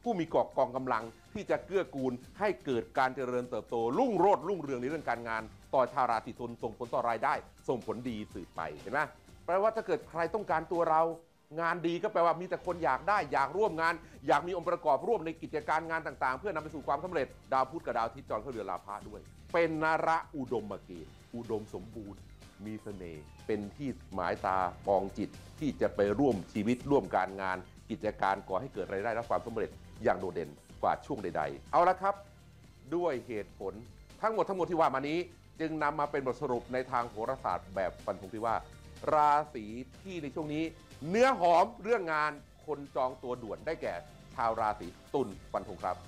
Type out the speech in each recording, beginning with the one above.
ผู้มีกองกำลังที่จะเกื้อกูลให้เกิดการเจริญเติบโตรุ่งโรจน์รุ่งเรืองในเรื่องการงานต่อชาวราศีตุลส่งผลต่อรายได้ส่งผลดีสืบไปเห็นไหมแปลว่าถ้าเกิดใครต้องการตัวเรางานดีก็แปลว่ามีแต่คนอยากได้อยากร่วมงานอยากมีองค์ประกอบร่วมในกิจการงานต่างๆเพื่อนำไปสู่ความสำเร็จดาวพุธกับดาวอาทิตย์จรเข้าเรือนราพะด้วยเป็นนระอุดมเกณฑ์อุดมสมบูรณ์มีเสน่ห์เป็นที่หมายตาปองจิตที่จะไปร่วมชีวิตร่วมการงานกิจการก่อให้เกิดรายได้และความสำเร็จอย่างโดดเด่นกว่าช่วงใดๆเอาละครับด้วยเหตุผลทั้งหมดที่ว่ามานี้จึงนำมาเป็นบทสรุปในทางโหราศาสตร์แบบฟันธงที่ว่าราศีที่ในช่วงนี้เนื้อหอมเรื่องงานคนจองตัวด่วนได้แก่ชาวราศีตุลฟันธงครับ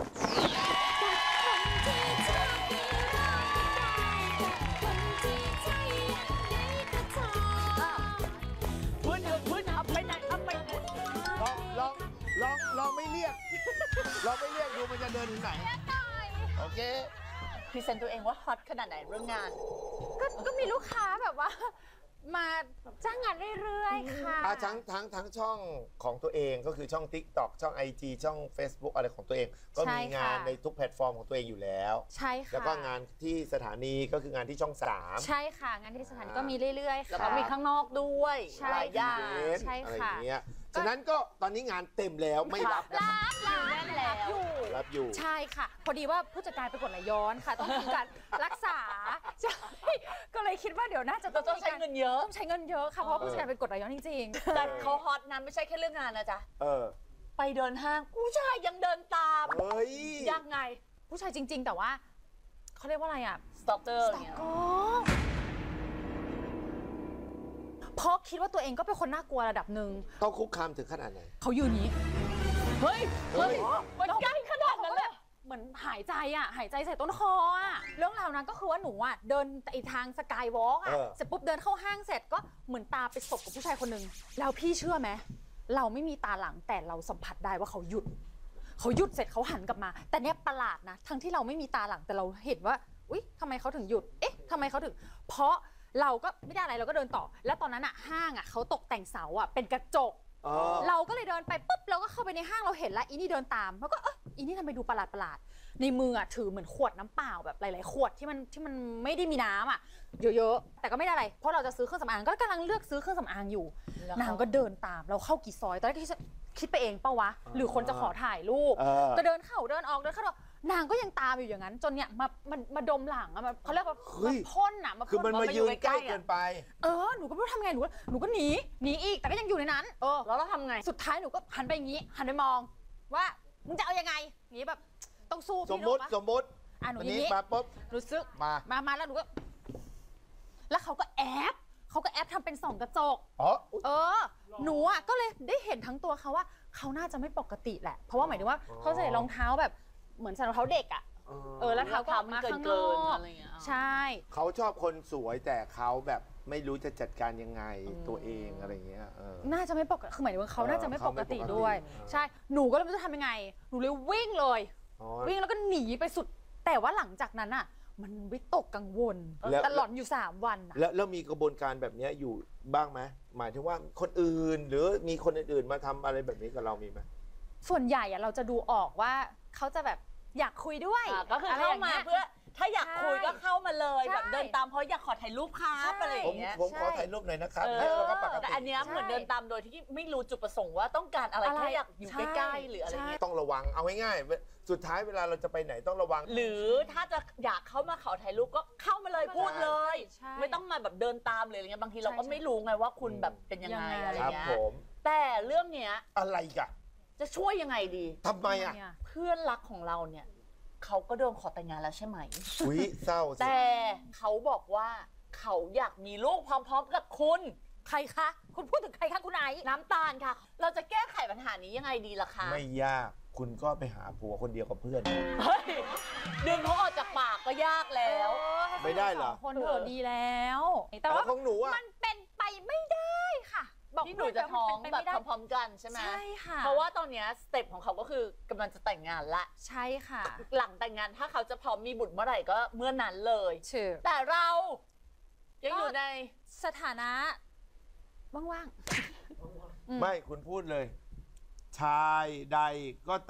ลองไม่เรียกดูมันจะเดินถึงไหนโอเคพรีเซนต์ตัวเองว่าฮอตขนาดไหนเรื่องงานก็มีลูกค้าแบบว่ามาจ้างงานเรื่อยๆค่ะทั้งช่องของตัวเองก็คือช่อง TikTok ช่อง IG ช่อง Facebook อะไรของตัวเองก็มีงานในทุกแพลตฟอร์มของตัวเองอยู่แล้วใช่ค่ะแล้วก็งานที่สถานีก็คืองานที่ช่อง3 ใช่ค่ะงานที่สถานีก็มีเรื่อยๆค่ะแล้วก็มีข้างนอกด้วยหลายอย่างใช่ค่ะอะไรอย่างเงี้ยฉะนั้นก็ตอนนี้งานเต็มแล้วไม่รับรับอยู่ใช่ค่ะพอดีว่าผู้จัดการไปกดไหลย้อนค่ะต้องมีการรักษาใช่ก็เลยคิดว่าเดี๋ยวน่าจะต้องใช้เงินเยอะต้องใช้เงินเยอะค่ะเพราะผู้จัดการเป็นกดไหลย้อนจริงๆแต่เขาฮอตนั้นไม่ใช่แค่เรื่องงานนะจ๊ะไปเดินห้างผู้ชายยังเดินตามยังไงผู้ชายจริงๆแต่ว่าเขาเรียกว่าอะไรอ่ะสต็อกเกอร์เพราะคิดว่าตัวเองก็เป็นคนน่ากลัวระดับหนึ่งเขาคุกคามถึงขนาดไหนเขายืนนี้เฮ้ยมันใกล้ขนาดนั้นเลยเหมือนหายใจใส่ต้นคอเรื่องราวนั้นก็คือว่าหนูเดินไอทางสกายวอล์กเสร็จปุ๊บเดินเข้าห้างเสร็จก็เหมือนตาไปสบกับผู้ชายคนหนึ่งแล้วพี่เชื่อไหมเราไม่มีตาหลังแต่เราสัมผัสได้ว่าเขาหยุดเสร็จเขาหันกลับมาแต่เนี้ยประหลาดนะทั้งที่เราไม่มีตาหลังแต่เราเห็นว่าอุ๊ยทำไมเขาถึงหยุดทำไมเขาถึงเพราะเราก็ไม่ได้อะไรเราก็เดินต่อแล้วตอนนั้นห้างเขาตกแต่งเสาเป็นกระจกเราก็เลยเดินไปปุ๊บเราก็เข้าไปในห้างเราเห็นแล้วอีนี่เดินตามแล้วก็อีนี่ทำไมดูประหลาดในมือถือเหมือนขวดน้ำเปล่าแบบหลายๆขวดที่มันไม่ได้มีน้ำเยอะๆแต่ก็ไม่ได้อะไรเพราะเราจะซื้อเครื่องสำอางก็กำลังเลือกซื้อเครื่องสำอางอยู่นางก็เดินตามเราเข้ากี่ซอยตอนแรกคิดไปเองเปล่าวะหรือคนจะขอถ่ายรูปก็เดินเข้าเดินออกนางก็ยังตามอยู่อย่างนั้นจนเนี่ยมาดมหลังเขาเรียกว่ามาพ่นคือมันมายืนใกล้เกินไปหนูก็ไม่รู้ทำไงหนูก็หนีอีกแต่ก็ยังอยู่ในนั้นแล้วเราทำไงสุดท้ายหนูก็หันไปอย่างนี้หันไปมองว่ามึงจะเอายังไงอย่างนี้แบบต้องสู้สมมติหนูอย่างนี้รู้สึกมาแล้วหนูก็แล้วเขาก็แอบทำเป็นส่องกระจกหนูก็เลยได้เห็นทั้งตัวเขาว่าเขาน่าจะไม่ปกติแหละเพราะว่าหมายถึงว่าเขาใส่รองเท้าแบบเหมือนใส่รองเท้าเด็กแล้วเท้าก็มาข้างนอกใช่เขาชอบคนสวยแต่เขาแบบไม่รู้จะจัดการยังไงตัวเองอะไรเงี้ยน่าจะไม่ปกติคือหมายถึงว่าเขาน่าจะไม่ปกติด้วยใช่หนูก็เลยไม่รู้จะทำยังไงหนูเลยวิ่งเลยวิ่งแล้วก็หนีไปสุดแต่ว่าหลังจากนั้นมันวิตกกังวลตลอดอยู่3 วันแล้วมีกระบวนการแบบนี้อยู่บ้างไหมหมายถึงว่าคนอื่นหรือมีคนอื่นๆมาทำอะไรแบบนี้กับเรามีไหมส่วนใหญ่เราจะดูออกว่าเขาจะแบบอยากคุยด้วยก็คือเข้ามาเพื่อถ้าอยากคุยก็เข้ามาเลยแบบเดินตามเพราะอยากขอถ่ายรูปครับอะไรอย่างเงี้ยผมขอถ่ายรูปหน่อยนะครับแต่อันนี้เหมือนเดินตามโดยที่ไม่รู้จุดประสงค์ว่าต้องการอะไรแค่อยากอยู่ใกล้ๆหรืออะไรเงี้ยต้องระวังเอาง่ายๆสุดท้ายเวลาเราจะไปไหนต้องระวังหรือถ้าจะอยากเข้ามาขอถ่ายรูปก็เข้ามาเลยพูดเลยไม่ต้องมาแบบเดินตามเลยอะไรเงี้ยบางทีเราก็ไม่รู้ไงว่าคุณแบบเป็นยังไงอะไรเงี้ยแต่เรื่องเนี้ยอะไรกันจะช่วยยังไงดีทำไมเพื่อนรักของเราเนี่ยเขาก็โดนขอแต่งงานแล้วใช่ไหมอุ๊ยเศร้าแต่เขาบอกว่าเขาอยากมีลูกพร้อมๆกับคุณใครคะคุณพูดถึงใครคะคุณไอน้ำตาลค่ะเราจะแก้ไขปัญหานี้ยังไงดีล่ะคะไม่ยากคุณก็ไปหาผัวคนเดียวกับเพื่อนเฮ้ยดึงเขาออกจากปากก็ยากแล้วไม่ได้เหรอคนเถอะดีแล้วแต่ว่าของหนูมันเป็นไปไม่ได้ค่ะบอกที่หนูจะท้องแบบพร้อมๆกันใช่ไหมใช่ค่ะเพราะว่าตอนนี้สเต็ปของเขาก็คือกำลังจะแต่งงานละใช่ค่ะหลังแต่งงานถ้าเขาจะพร้อมมีบุตรเมื่อไหร่ก็เมื่อนั้นเลยแต่เรายังอยู่ในสถานะว่างๆไม่คุณพูดเลยชายใดก็